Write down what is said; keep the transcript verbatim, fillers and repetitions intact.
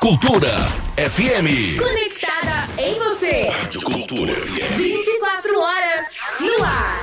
Cultura F M. Conectada em você. Rádio Cultura F M. vinte e quatro horas no ar.